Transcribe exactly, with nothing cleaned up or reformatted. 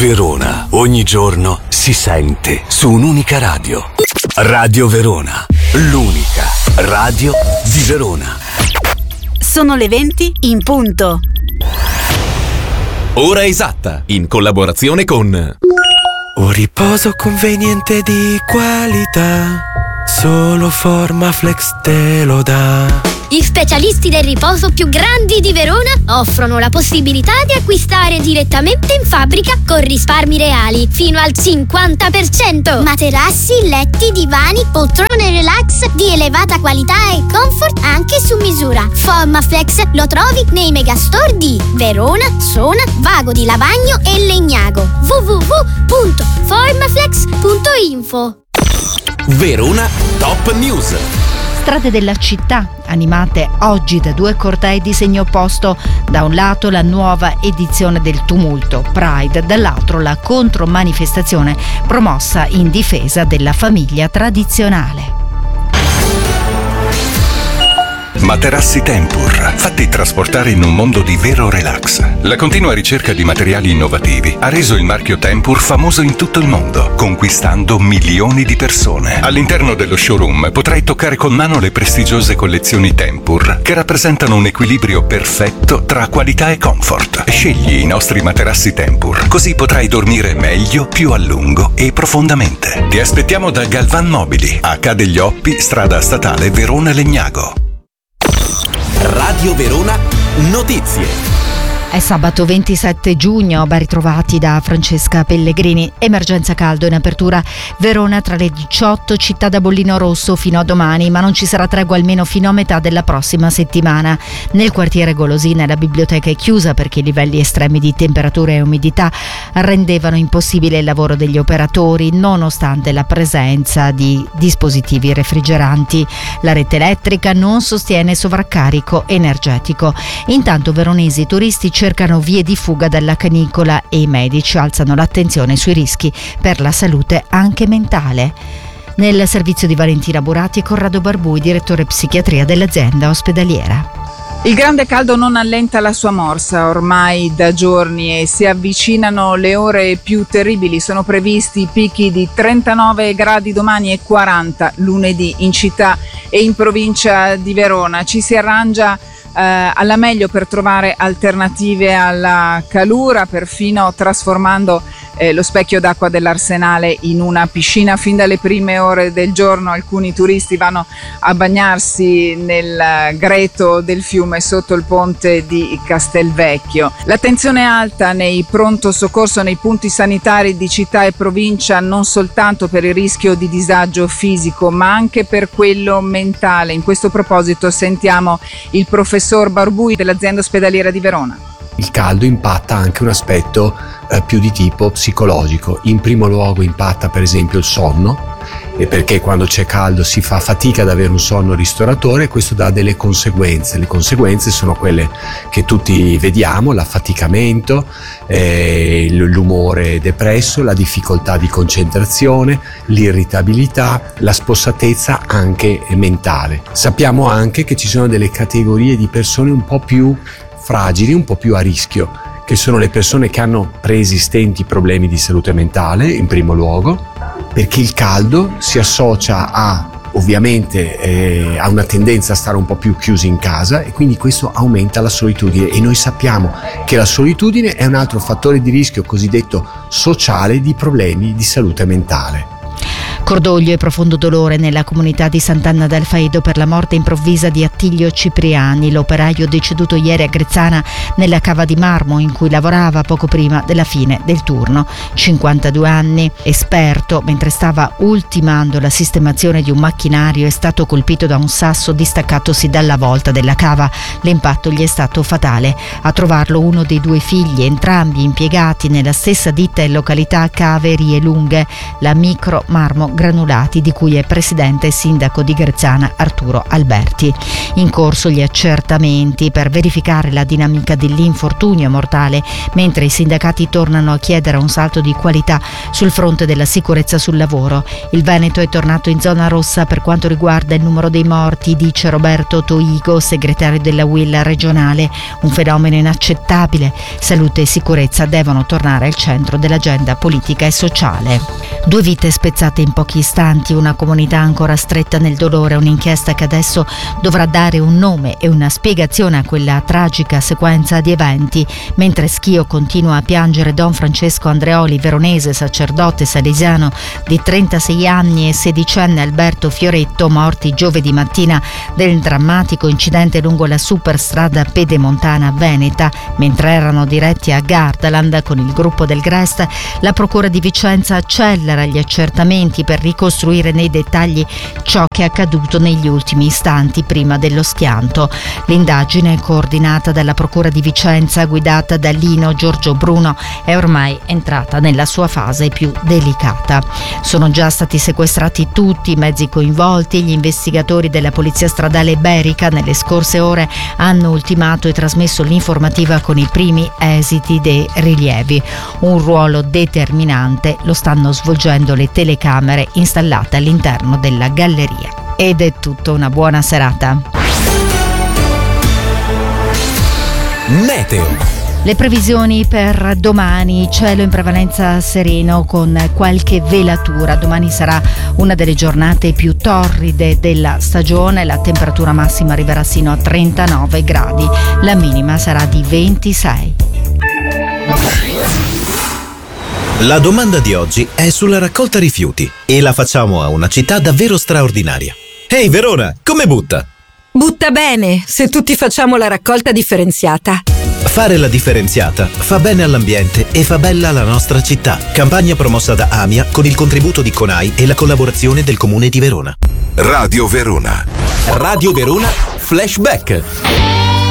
Verona, ogni giorno si sente su un'unica radio. Radio Verona, l'unica radio di Verona. Sono le venti in punto. Ora esatta, in collaborazione con Un riposo conveniente di qualità, solo Formaflex te lo dà. Gli specialisti del riposo più grandi di Verona offrono la possibilità di acquistare direttamente in fabbrica con risparmi reali fino al cinquanta per cento. Materassi, letti, divani, poltrone relax di elevata qualità e comfort anche su misura. Formaflex lo trovi nei megastore di Verona, Sona, Vago di Lavagno e Legnago. w w w punto formaflex punto info. Verona Top News. Strade della città, animate oggi da due cortei di segno opposto. Da un lato la nuova edizione del Tumulto Pride, dall'altro la contromanifestazione promossa in difesa della famiglia tradizionale. Materassi Tempur, fatti trasportare in un mondo di vero relax. La continua ricerca di materiali innovativi ha reso il marchio Tempur famoso in tutto il mondo, conquistando milioni di persone. All'interno dello showroom potrai toccare con mano le prestigiose collezioni Tempur, che rappresentano un equilibrio perfetto tra qualità e comfort. Scegli i nostri materassi Tempur, così potrai dormire meglio, più a lungo e profondamente. Ti aspettiamo da Galvan Mobili, H degli Oppi, strada statale Verona Legnago. Radio Verona Notizie. È sabato ventisette giugno, ben ritrovati da Francesca Pellegrini. Emergenza caldo in apertura Verona tra le diciotto, città da bollino rosso fino a domani, ma non ci sarà tregua almeno fino a metà della prossima settimana. Nel quartiere Golosina la biblioteca è chiusa perché i livelli estremi di temperatura e umidità rendevano impossibile il lavoro degli operatori, nonostante la presenza di dispositivi refrigeranti. La rete elettrica non sostiene sovraccarico energetico. Intanto veronesi turisti cercano vie di fuga dalla canicola e i medici alzano l'attenzione sui rischi per la salute anche mentale. Nel servizio di Valentina Burati e Corrado Barbui, direttore psichiatria dell'azienda ospedaliera. Il grande caldo non allenta la sua morsa ormai da giorni e si avvicinano le ore più terribili. Sono previsti picchi di trentanove gradi domani e quaranta lunedì in città e in provincia di Verona. Ci si arrangia Eh, alla meglio per trovare alternative alla calura, perfino trasformando eh, lo specchio d'acqua dell'Arsenale in una piscina. Fin dalle prime ore del giorno alcuni turisti vanno a bagnarsi nel greto del fiume sotto il ponte di Castelvecchio. L'attenzione è alta nei pronto soccorso, nei punti sanitari di città e provincia, non soltanto per il rischio di disagio fisico ma anche per quello mentale. In questo proposito sentiamo il professor Barbui dell'azienda ospedaliera di Verona. Il caldo impatta anche un aspetto eh, più di tipo psicologico. In primo luogo impatta per esempio il sonno, e perché quando c'è caldo si fa fatica ad avere un sonno ristoratore e questo dà delle conseguenze. Le conseguenze sono quelle che tutti vediamo: l'affaticamento, eh, l'umore depresso, la difficoltà di concentrazione, l'irritabilità, la spossatezza anche mentale. Sappiamo anche che ci sono delle categorie di persone un po' più fragili, un po' più a rischio, che sono le persone che hanno preesistenti problemi di salute mentale in primo luogo, perché il caldo si associa a ovviamente eh, ha una tendenza a stare un po' più chiusi in casa e quindi questo aumenta la solitudine, e noi sappiamo che la solitudine è un altro fattore di rischio cosiddetto sociale di problemi di salute mentale. Cordoglio e profondo dolore nella comunità di Sant'Anna del Faido per la morte improvvisa di Attilio Cipriani, l'operaio deceduto ieri a Grezzana nella cava di marmo in cui lavorava poco prima della fine del turno. cinquantadue anni, esperto, mentre stava ultimando la sistemazione di un macchinario è stato colpito da un sasso distaccatosi dalla volta della cava. L'impatto gli è stato fatale. A trovarlo uno dei due figli, entrambi impiegati nella stessa ditta in località Cave Rie Lunghe, la Micro Marmo granulati, di cui è presidente e sindaco di Grezzana Arturo Alberti. In corso gli accertamenti per verificare la dinamica dell'infortunio mortale, mentre i sindacati tornano a chiedere un salto di qualità sul fronte della sicurezza sul lavoro. Il Veneto è tornato in zona rossa per quanto riguarda il numero dei morti, dice Roberto Toigo, segretario della U I L regionale. Un fenomeno inaccettabile. Salute e sicurezza devono tornare al centro dell'agenda politica e sociale. Due vite spezzate in pochi istanti, una comunità ancora stretta nel dolore, un'inchiesta che adesso dovrà dare un nome e una spiegazione a quella tragica sequenza di eventi. Mentre Schio continua a piangere Don Francesco Andreoli, veronese, sacerdote salesiano di trentasei anni, e sedicenne Alberto Fioretto, morti giovedì mattina del drammatico incidente lungo la superstrada pedemontana veneta mentre erano diretti a Gardaland con il gruppo del Grest, la procura di Vicenza accelera gli accertamenti per ricostruire nei dettagli ciò che è accaduto negli ultimi istanti prima dello schianto. L'indagine, coordinata dalla procura di Vicenza guidata da Lino Giorgio Bruno, è ormai entrata nella sua fase più delicata. Sono già stati sequestrati tutti i mezzi coinvolti. Gli investigatori della Polizia Stradale Iberica nelle scorse ore hanno ultimato e trasmesso l'informativa con i primi esiti dei rilievi. Un ruolo determinante lo stanno svolgendo le telecamere installate all'interno della galleria. Ed è tutto, una buona serata. Meteo. Le previsioni per domani: cielo in prevalenza sereno con qualche velatura. Domani sarà una delle giornate più torride della stagione, la temperatura massima arriverà sino a trentanove gradi, la minima sarà di ventisei. La domanda di oggi è sulla raccolta rifiuti e la facciamo a una città davvero straordinaria. Ehi Verona, come butta? Butta bene, se tutti facciamo la raccolta differenziata. Fare la differenziata fa bene all'ambiente e fa bella la nostra città. Campagna promossa da AMIA con il contributo di CONAI e la collaborazione del Comune di Verona. Radio Verona. Radio Verona Flashback.